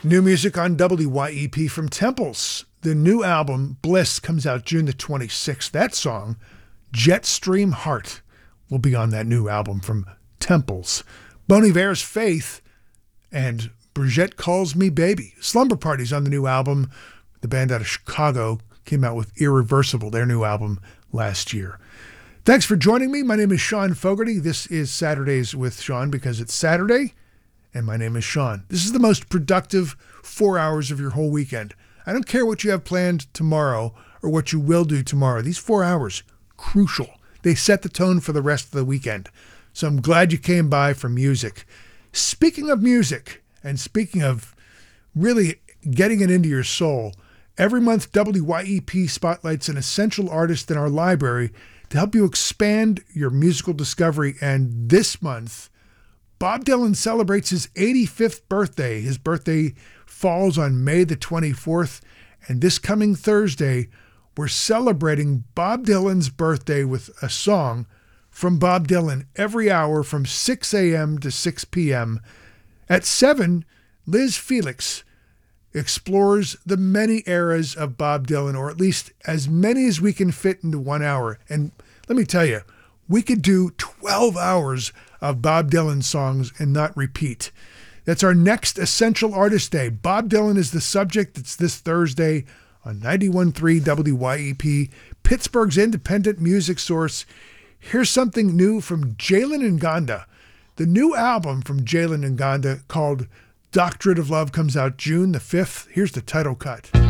New music on WYEP from Temples. The new album, Bliss, comes out June the 26th. That song, Jetstream Heart, will be on that new album from Temples. Bon Iver's Faith and Brigitte Calls Me Baby. Slumber Party's on the new album. The band out of Chicago came out with Irreversible, their new album, last year. Thanks for joining me. My name is Sean Fogarty. This is Saturdays with Sean because it's Saturday, and my name is Sean. This is the most productive 4 hours of your whole weekend. I don't care what you have planned tomorrow or what you will do tomorrow. These 4 hours, crucial. They set the tone for the rest of the weekend. So I'm glad you came by for music. Speaking of music, and speaking of really getting it into your soul, every month WYEP spotlights an essential artist in our library to help you expand your musical discovery. And this month, Bob Dylan celebrates his 85th birthday. His birthday falls on May the 24th. And this coming Thursday, we're celebrating Bob Dylan's birthday with a song from Bob Dylan every hour from 6 a.m. to 6 p.m. At 7, Liz Felix explores the many eras of Bob Dylan, or at least as many as we can fit into 1 hour. And let me tell you, we could do 12 hours of Bob Dylan songs and not repeat. That's our next Essential Artist Day. Bob Dylan is the subject. It's this Thursday on 91.3 WYEP, Pittsburgh's independent music source. Here's something new from Jalen Nganda. The new album from Jalen Nganda called Doctorate of Love comes out June the 5th. Here's the title cut.